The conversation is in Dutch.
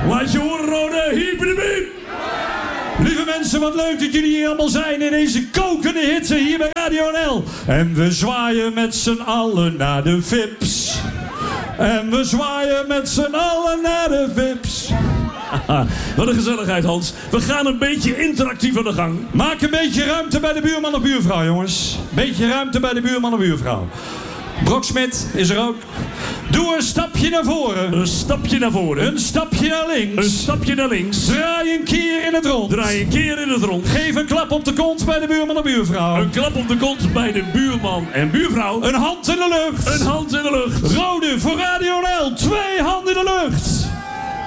Laat je horen, Rode. Hiep de biep. Lieve mensen, wat leuk dat jullie hier allemaal zijn in deze kokende hitte hier bij Radio NL. En we zwaaien met z'n allen naar de VIP's. En we zwaaien met z'n allen naar de VIP's. Wat een gezelligheid, Hans. We gaan een beetje interactief aan de gang. Maak een beetje ruimte bij de buurman of buurvrouw, jongens. Beetje ruimte bij de buurman of buurvrouw. Broksmit is er ook. Doe een stapje naar voren. Een stapje naar voren. Een stapje naar links. Een stapje naar links. Draai een keer in het rond. Draai een keer in het rond. Geef een klap op de kont bij de buurman of buurvrouw. Een klap op de kont bij de buurman en buurvrouw. Een hand in de lucht. Een hand in de lucht. Rode voor Radio NL. 2 handen in de lucht.